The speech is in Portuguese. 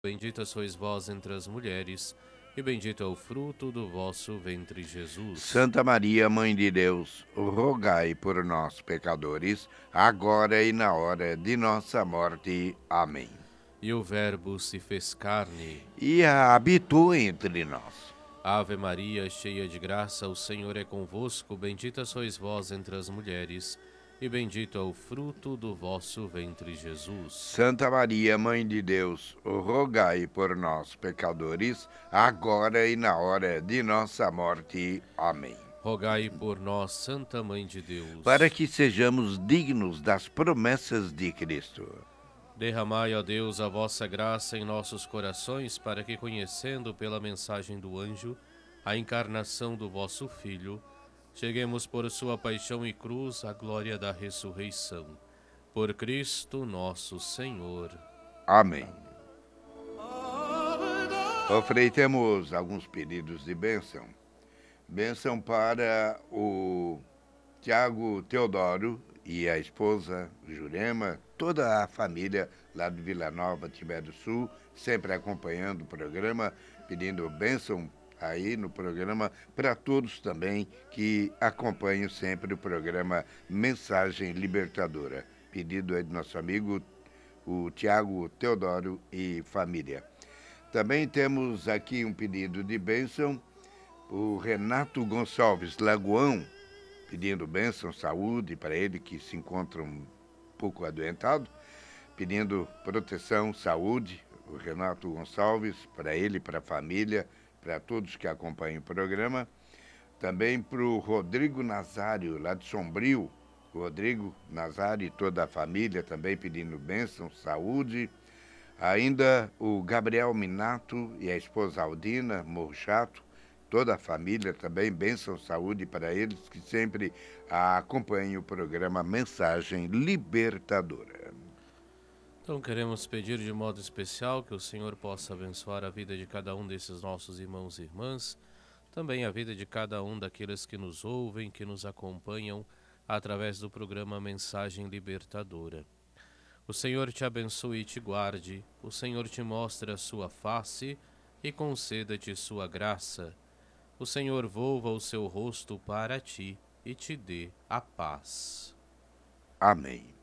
Bendita sois vós entre as mulheres, e bendito é o fruto do vosso ventre, Jesus. Santa Maria, Mãe de Deus, rogai por nós, pecadores, agora e na hora de nossa morte. Amém. E o Verbo se fez carne. E habitou entre nós. Ave Maria, cheia de graça, o Senhor é convosco. Bendita sois vós entre as mulheres, e bendito é o fruto do vosso ventre, Jesus. Santa Maria, Mãe de Deus, rogai por nós, pecadores, agora e na hora de nossa morte. Amém. Rogai por nós, Santa Mãe de Deus, Para que sejamos dignos das promessas de Cristo. derramai, ó Deus, a vossa graça em nossos corações, para que, conhecendo pela mensagem do anjo a encarnação do vosso Filho, cheguemos por sua paixão e cruz à glória da ressurreição. Por Cristo nosso Senhor. Amém. Oferecemos alguns pedidos de bênção. Bênção para o Tiago Teodoro e a esposa Jurema, toda a família lá de Vila Nova, Tibé do Sul, sempre acompanhando o programa, pedindo bênção aí no programa, para todos também que acompanham sempre o programa Mensagem Libertadora. Pedido aí do nosso amigo, o Tiago Teodoro e família. Também temos aqui um pedido de bênção, o Renato Gonçalves Lagoão, pedindo bênção, saúde para ele que se encontra um pouco adoentado, pedindo proteção, saúde, o Renato Gonçalves, para ele, para a família, para todos que acompanham o programa. Também para o Rodrigo Nazário, lá de Sombrio, Rodrigo Nazário e toda a família também pedindo bênção, saúde. Ainda o Gabriel Minato e a esposa Aldina Morro Chato, toda a família também, bênção, saúde para eles que sempre acompanham o programa Mensagem Libertadora. Então queremos pedir de modo especial que o Senhor possa abençoar a vida de cada um desses nossos irmãos e irmãs, também a vida de cada um daqueles que nos ouvem, que nos acompanham através do programa Mensagem Libertadora. O Senhor te abençoe e te guarde, o Senhor te mostre a sua face e conceda-te sua graça. O Senhor volva o seu rosto para ti e te dê a paz. Amém.